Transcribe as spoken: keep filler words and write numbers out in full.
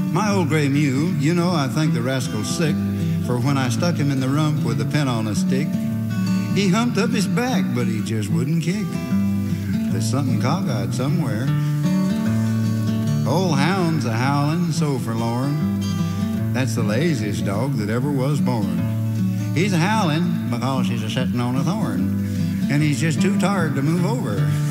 My old gray mule, you know, I think the rascal's sick, for when I stuck him in the rump with a pin on a stick, he humped up his back, but he just wouldn't kick. There's something cockeyed somewhere. Old hound's a howling so forlorn. That's the laziest dog that ever was born. He's a howling because he's a sitting on a thorn, and he's just too tired to move over.